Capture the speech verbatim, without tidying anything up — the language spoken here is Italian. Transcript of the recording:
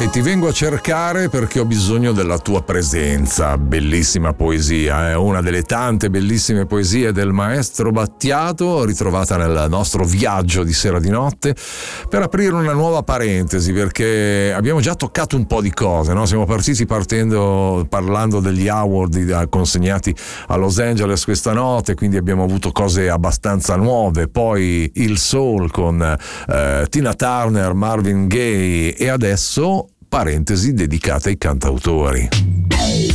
E ti vengo a cercare perché ho bisogno della tua presenza. Bellissima poesia, è eh? una delle tante bellissime poesie del maestro Battiato, ritrovata nel nostro viaggio di Sera di Notte, per aprire una nuova parentesi, perché abbiamo già toccato un po' di cose, no? Siamo partiti partendo parlando degli award consegnati a Los Angeles questa notte, quindi abbiamo avuto cose abbastanza nuove, poi il soul con eh, Tina Turner, Marvin Gaye, e adesso parentesi dedicata ai cantautori.